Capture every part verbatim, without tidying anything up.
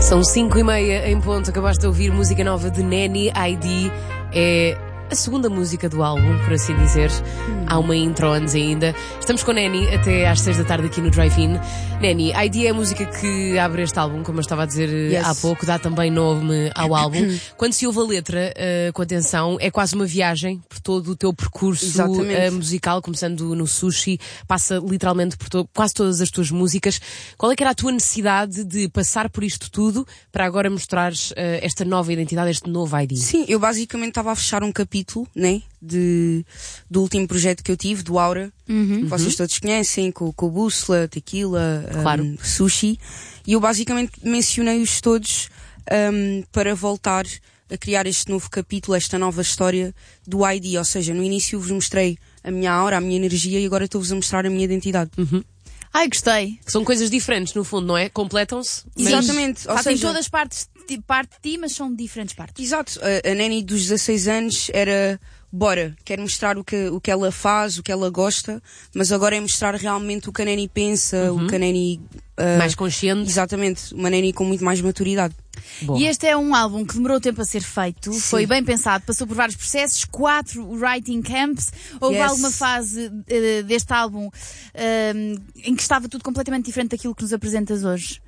São cinco e meia em ponto, acabaste de ouvir música nova de Nanny I D. É a segunda música do álbum, por assim dizer. Hum. Há uma intro antes ainda. Estamos com Nanny até às seis da tarde aqui no Drive-In. Nanny I D é a música que abre este álbum, como eu estava a dizer yes. há pouco, dá também nome ao álbum. Quando se ouve a letra uh, com atenção, é quase uma viagem por todo o teu percurso uh, musical, começando no Sushi, passa literalmente por to- quase todas as tuas músicas. Qual é que era a tua necessidade de passar por isto tudo para agora mostrares uh, esta nova identidade, este novo I D? Sim, eu basicamente estava a fechar um capítulo, né, de, do último projeto que eu tive, do Aura, uhum. que vocês todos conhecem, com, com o Bússola, Tequila, claro. um, Sushi, e eu basicamente mencionei-os todos um, para voltar a criar este novo capítulo, esta nova história do I D, ou seja, no início vos mostrei a minha aura, a minha energia, e agora estou-vos a mostrar a minha identidade. Uhum. Ai, gostei. São coisas diferentes, no fundo, não é? Completam-se. Exatamente. Ou Fazem seja, todas partes de, parte de ti, mas são diferentes partes. Exato. A, a Nanny dos dezasseis anos era, bora, quero mostrar o que, o que ela faz, o que ela gosta, mas agora é mostrar realmente o que a Nanny pensa, uhum. o que a Nanny... Uh, mais consciente. Exatamente. Uma Nanny com muito mais maturidade. Boa. E este é um álbum que demorou tempo a ser feito, Sim. foi bem pensado, passou por vários processos, quatro writing camps. Houve yes. alguma fase uh, deste álbum uh, em que estava tudo completamente diferente daquilo que nos apresentas hoje?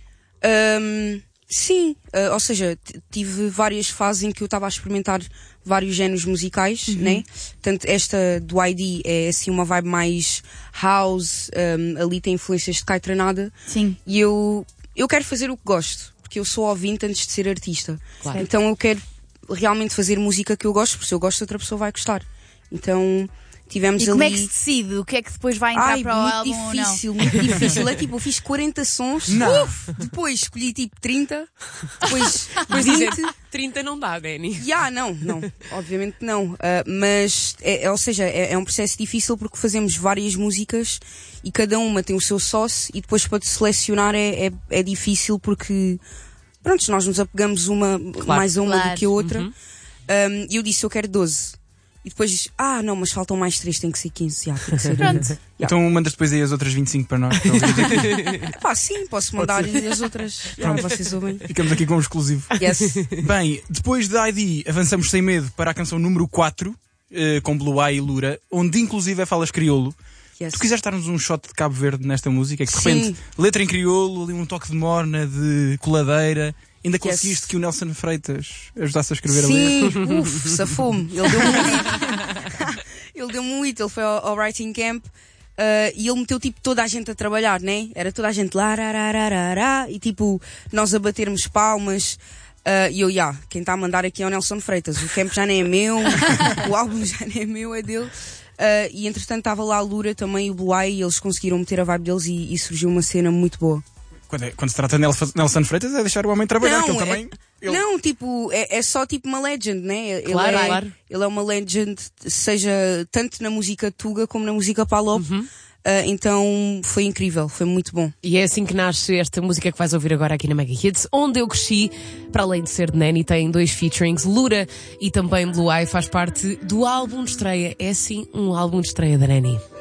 Um, sim, uh, ou seja, t- tive várias fases em que eu estava a experimentar vários géneros musicais, uhum. né? Tanto esta do I D é assim uma vibe mais house, um, ali tem influências de Caetranada. Sim. E eu, eu quero fazer o que gosto. Porque eu sou ouvinte antes de ser artista. Claro. Então eu quero realmente fazer música que eu gosto, porque se eu gosto, outra pessoa vai gostar. Então tivemos e ali... como é que se decide? O que é que depois vai entrar Ai, para o álbum muito difícil, muito difícil. É tipo, eu fiz quarenta sons, uf, depois escolhi tipo trinta, depois vinte. trinta não dá, Danny. Já, yeah, não, não. Obviamente não. Uh, mas, é, é, ou seja, é, é um processo difícil porque fazemos várias músicas e cada uma tem o seu sauce e depois para te selecionar é, é, é difícil porque, pronto, nós nos apegamos uma, claro, mais a uma claro. do que a outra. Uhum. Um, e eu disse, eu quero doze. E depois diz, ah, não, mas faltam mais três, tem que ser quinze. Já, tem que ser Pronto. Já. Então mandas depois aí as outras vinte e cinco para nós. Para Pá, sim, posso mandar as outras. Já, vocês ouvem. Ficamos aqui com um exclusivo. Yes. Bem, depois da I D, avançamos sem medo para a canção número quatro, uh, com Blue Eye e Lura, onde inclusive é falas crioulo. Yes. Tu quiseste dar-nos um shot de Cabo Verde nesta música, que de Sim. repente, letra em crioulo, ali um toque de morna, de coladeira. Ainda Yes. conseguiste que o Nelson Freitas ajudasse a escrever Sim, a letra. Sim, uff, safou-me. Ele deu-me um hit. Ele deu-me um hit, ele foi ao, ao writing camp uh, e ele meteu tipo toda a gente a trabalhar, né? Era toda a gente lá, rarararará, e tipo, nós a batermos palmas. Uh, e eu, já, yeah, quem está a mandar aqui é o Nelson Freitas. O camp já nem é meu, o álbum já nem é meu, é dele. Uh, e entretanto estava lá a Lura também e o Blue Eye, e eles conseguiram meter a vibe deles e, e surgiu uma cena muito boa. Quando, é, quando se trata de Nelson Freitas é deixar o homem trabalhar, não, que ele é, também... Ele... Não, tipo, é, é só tipo uma legend, né? Claro, ele, é, claro. ele é uma legend, seja tanto na música tuga como na música palop. Uhum. Uh, então foi incrível, foi muito bom. E é assim que nasce esta música que vais ouvir agora aqui na Mega Hits, onde eu cresci, para além de ser de Nanny, tem dois featurings, Lura e também Blue Eye, faz parte do álbum de estreia. É sim um álbum de estreia da Nanny.